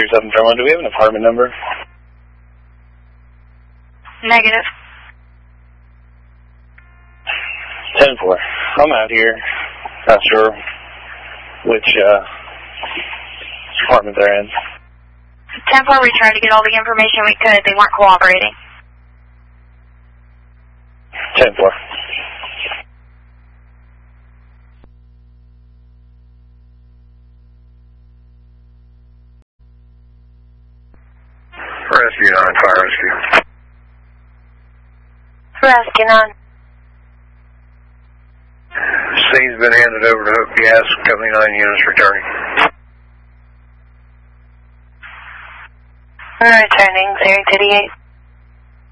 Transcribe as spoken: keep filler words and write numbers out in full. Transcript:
three seven Fairmont. Do we have an apartment number? Negative. ten four. I'm out here. Not sure which uh, apartment they're in. ten four, we tried to get all the information we could. They weren't cooperating. ten four. Rescue nine, fire rescue. Rescue nine. Scene's been handed over to Hope Gas, Company nine units returning. Returning, zero thirty-eight.